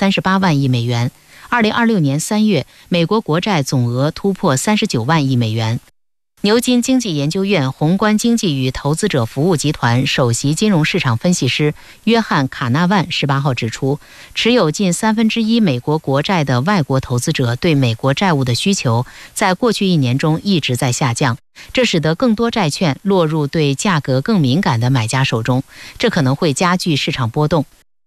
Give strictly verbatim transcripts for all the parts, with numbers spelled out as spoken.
三十八万亿美元。二零二六年三月，美国国债总额突破三十九万亿美元。牛津经济研究院宏观经济与投资者服务集团首席金融市场分析师约翰·卡纳万十八号指出，持有近三分之一美国国债的外国投资者对美国债务的需求在过去一年中一直在下降，这使得更多债券落入对价格更敏感的买家手中，这可能会加剧市场波动。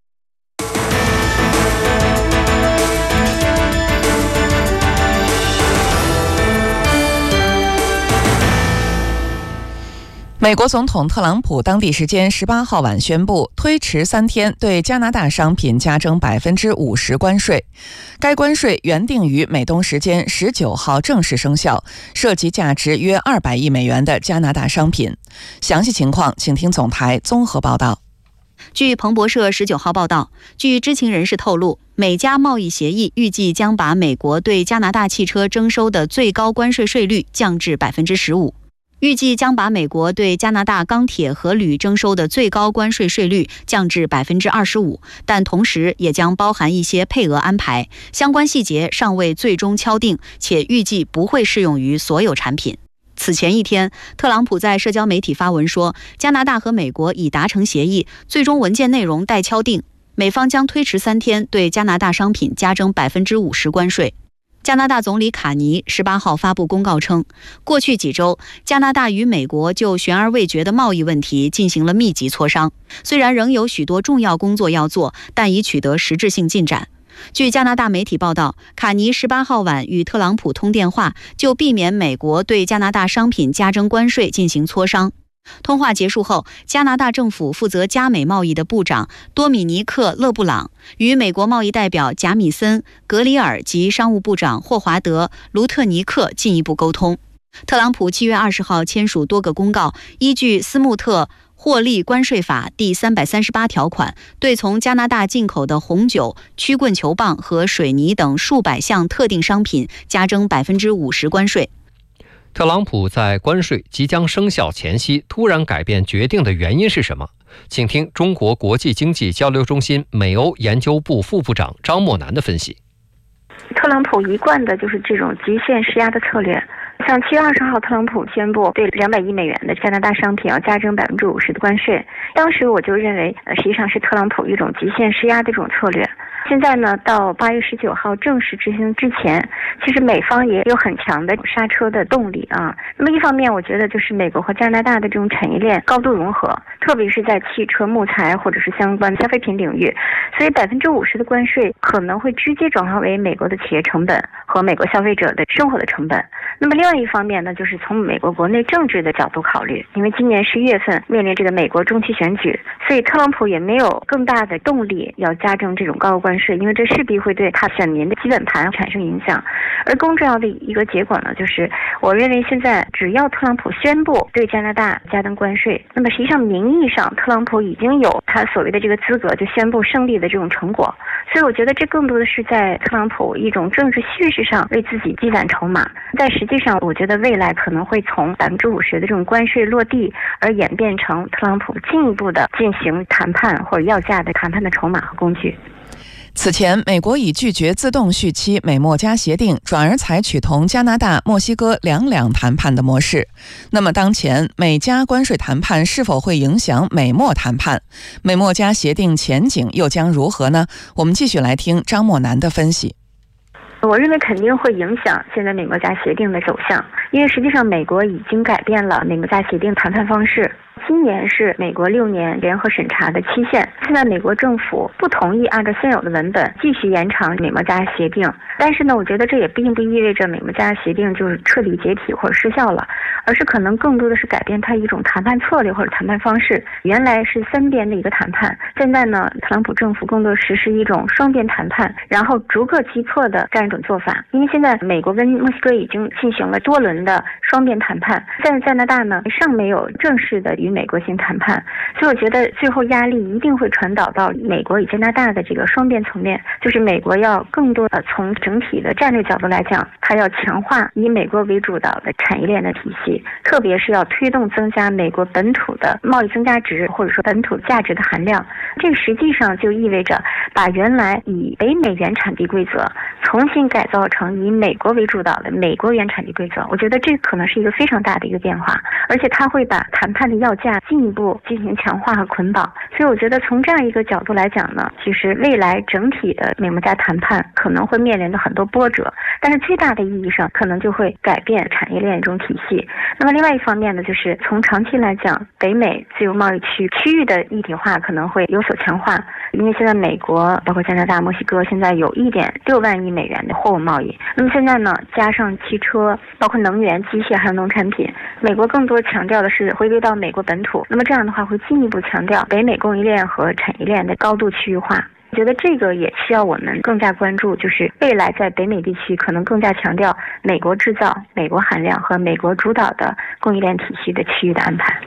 美国总统特朗普当地时间十八号晚宣布，推迟三天对加拿大商品加征百分之五十关税。该关税原定于美东时间十九号正式生效，涉及价值约二百亿美元的加拿大商品。详细情况，请听总台综合报道。 据彭博社十九号报道，据知情人士透露，美加贸易协议预计将把美国对加拿大汽车征收的最高关税税率降至百分之十五。预计将把美国对加拿大钢铁和铝征收的最高关税税率降至百分之二十五，但同时也将包含一些配额安排，相关细节尚未最终敲定，且预计不会适用于所有产品。此前一天，特朗普在社交媒体发文说，加拿大和美国已达成协议，最终文件内容待敲定，美方将推迟三天对加拿大商品加征百分之五十关税。加拿大总理卡尼十八号发布公告称，过去几周，加拿大与美国就悬而未决的贸易问题进行了密集磋商，虽然仍有许多重要工作要做，但已取得实质性进展。据加拿大媒体报道，卡尼十八号晚与特朗普通电话，就避免美国对加拿大商品加征关税进行磋商。通话结束后，加拿大政府负责加美贸易的部长多米尼克·勒布朗与美国贸易代表贾米森·格里尔及商务部长霍华德·卢特尼克进一步沟通。特朗普七月二十号签署多个公告，依据斯穆特获利关税法第三百三十八条款，对从加拿大进口的红酒、曲棍球棒和水泥等数百项特定商品加征百分之五十关税。 特朗普在关税即将生效前夕突然改变决定的原因是什么？请听中国国际经济交流中心美欧研究部副部长张默南的分析。 特朗普一贯的就是这种极限施压的策略。像七月二十号，特朗普宣布对两百亿美元的加拿大商品要加征百分之五十的关税。当时我就认为，呃，实际上是特朗普一种极限施压的这种策略。现在呢，到八月十九号正式执行之前，其实美方也有很强的刹车的动力啊。那么一方面，我觉得就是美国和加拿大的这种产业链高度融合，特别是在汽车、木材或者是相关消费品领域，所以百分之五十的关税可能会直接转化为美国的企业成本和美国消费者的生活的成本。那么另外一方面呢，就是从美国国内政治的角度考虑，因为今年十一月份面临这个美国中期选举，所以特朗普也没有更大的动力要加征这种高额关税，因为这势必会对他选民的基本盘产生影响。而更重要的一个结果呢，就是我认为现在只要特朗普宣布对加拿大加征关税，那么实际上名义上特朗普已经有他所谓的这个资格，就宣布胜利的这种成果。所以我觉得这更多的是在特朗普一种政治叙事上为自己积攒筹码，在实际上我觉得未来可能会从百分之五十的这种关税落地，而演变成特朗普进一步的进行谈判或者要价的谈判的筹码和工具。 此前，美国已拒绝自动续期美墨加协定，转而采取同加拿大、墨西哥两两谈判的模式。那么，当前美加关税谈判是否会影响美墨谈判？美墨加协定前景又将如何呢？我们继续来听张默南的分析。 我认为肯定会影响现在美墨加协定的走向，因为实际上美国已经改变了美墨加协定谈判方式。今年是美国六年联合审查的期限，现在美国政府不同意按照现有的文本继续延长美墨加协定，但是呢，我觉得这也并不意味着美墨加协定就是彻底解体或者失效了，而是可能更多的是改变它一种谈判策略或者谈判方式。原来是三边的一个谈判，现在呢，特朗普政府更多实施一种双边谈判，然后逐个击破的这样一种做法。因为现在美国跟墨西哥已经进行了多轮的双边谈判，现在加拿大呢尚没有正式的与美国进行谈判，所以我觉得最后压力一定会传导到美国与加拿大的这个双边层面，就是美国要更多的从整体的战略角度来讲，它要强化以美国为主导的产业链的体系， 系，特别是要推动增加美国本土的贸易增加值，或者说本土价值的含量。这个实际上就意味着把原来以北美原产地规则重新改造成以美国为主导的美国原产地规则。我觉得这可能是一个非常大的一个变化，而且它会把谈判的要价进一步进行强化和捆绑。所以我觉得从这样一个角度来讲呢，其实未来整体的美墨加谈判可能会面临着很多波折，但是最大的意义上可能就会改变产业链这种体系。那么另外一方面呢，就是从长期来讲，北美自由贸易区区域的一体化可能会有所强化，因为现在美国包括加拿大、墨西哥现在有一点六万亿美元的货物贸易，那么现在呢加上汽车、包括能源、机械还有农产品，美国更多强调的是回归到美国本土，那么这样的话会进一步强调北美供应链和产业链的高度区域化。我觉得这个也需要我们更加关注，就是未来在北美地区可能更加强调美国制造、美国含量和美国主导的供应链体系的区域的安排。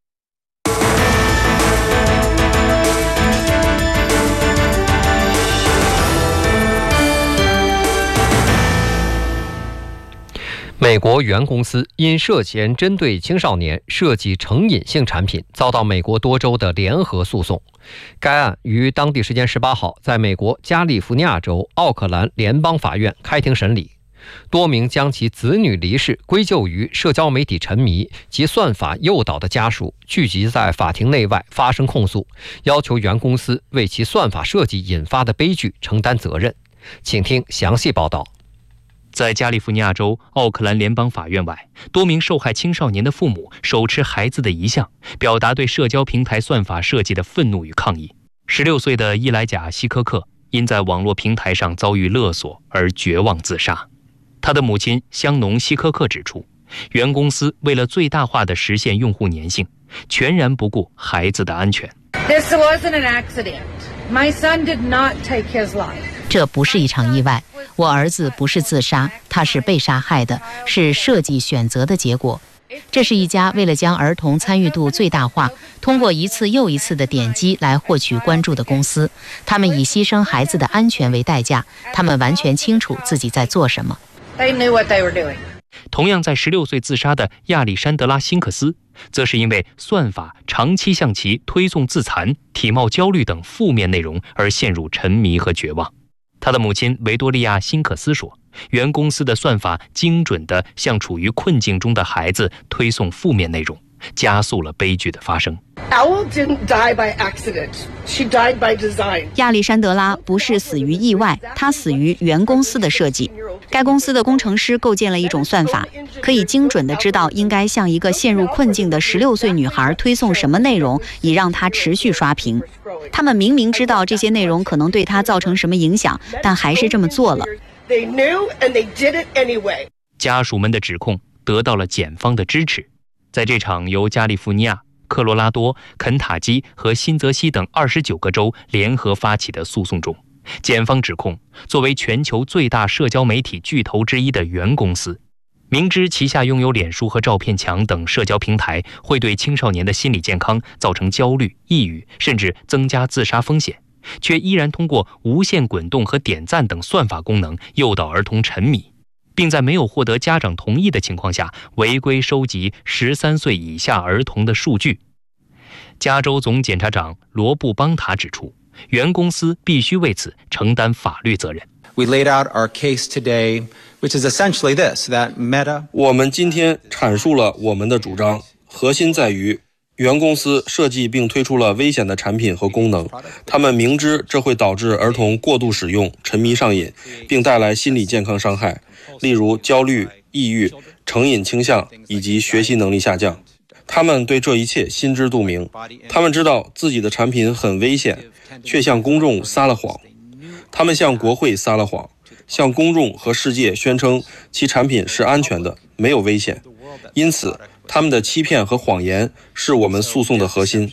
美国原公司因涉嫌针对青少年设计成瘾性产品，遭到美国多州的联合诉讼。该案于当地时间十八号在美国加利福尼亚州奥克兰联邦法院开庭审理。多名将其子女离世归咎于社交媒体沉迷及算法诱导的家属聚集在法庭内外发生控诉，要求原公司为其算法设计引发的悲剧承担责任。请听详细报道。 在加利福尼亚州奥克兰联邦法院外，多名受害青少年的父母手持孩子的遗像，表达对社交平台算法设计的愤怒与抗议。十六岁的伊莱贾·希科克因在网络平台上遭遇勒索而绝望自杀。他的母亲香农·希科克指出，原公司为了最大化地实现用户粘性，全然不顾孩子的安全。 This wasn't an accident. My son did not take his life. 这不是一场意外，我儿子不是自杀，他是被杀害的，是设计选择的结果。这是一家为了将儿童参与度最大化，通过一次又一次的点击来获取关注的公司。他们以牺牲孩子的安全为代价，他们完全清楚自己在做什么。 They knew what they were doing. 同样在十六岁自杀的亚历山德拉·辛克斯，则是因为算法长期向其推送自残、体貌焦虑等负面内容而陷入沉迷和绝望。他的母亲维多利亚·辛克斯说，原公司的算法精准地向处于困境中的孩子推送负面内容，加速了悲剧的发生。 Owl didn't die by accident. She died by design. 亚历山德拉不是死于意外，她死于原公司的设计。该公司的工程师构建了一种算法，可以精准地知道应该向一个陷入困境的十六岁女孩推送什么内容，以让她持续刷屏。他们明明知道这些内容可能对她造成什么影响，但还是这么做了。 They knew and they did it anyway. 家属们的指控得到了检方的支持。在这场由加利福尼亚、科罗拉多、肯塔基和新泽西等二十九个州联合发起的诉讼中，检方指控作为全球最大社交媒体巨头之一的原公司，明知旗下拥有脸书和照片墙等社交平台会对青少年的心理健康造成焦虑、抑郁，甚至增加自杀风险，却依然通过无限滚动和点赞等算法功能诱导儿童沉迷，并在没有获得家长同意的情况下违规收集十三岁以下儿童的数据。加州总检察长罗布邦塔指出，原公司必须为此承担法律责任。 We laid out our case today, which is essentially this, that Meta... 我们今天阐述了我们的主张，核心在于原公司设计并推出了危险的产品和功能，他们明知这会导致儿童过度使用、沉迷上瘾，并带来心理健康伤害，例如焦虑、抑郁、成瘾倾向以及学习能力下降。他们对这一切心知肚明，他们知道自己的产品很危险，却向公众撒了谎。他们向国会撒了谎，向公众和世界宣称其产品是安全的，没有危险。因此，他们的欺骗和谎言是我们诉讼的核心。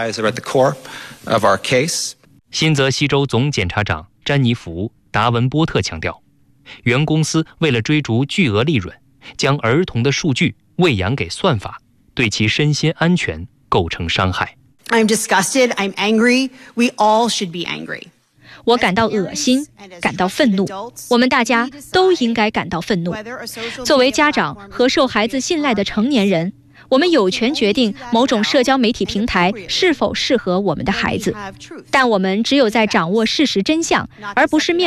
新泽西州总检察长詹妮弗·达文波特强调，原公司为了追逐巨额利润，将儿童的数据喂养给算法，对其身心安全构成伤害。 I'm disgusted, I'm angry, we all should be angry. 我感到恶心，感到愤怒。我们大家都应该感到愤怒。作为家长和受孩子信赖的成年人，我们有权决定某种社交媒体平台是否适合我们的孩子，但我们只有在掌握事实真相，而不是面